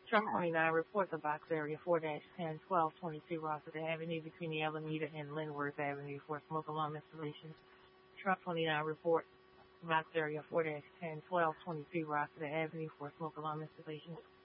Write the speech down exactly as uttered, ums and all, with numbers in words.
Truck twenty-nine reports a box area four ten twelve twenty-two Rossiter Avenue between the Alameda and Linworth Avenue for smoke alarm installation. Truck twenty-nine reports box area four ten twelve twenty-two Rossiter Avenue for smoke alarm installation.